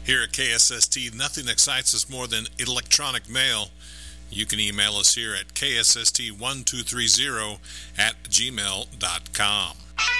Here at KSST, nothing excites us more than electronic mail. You can email us here at kssst1230 at gmail.com.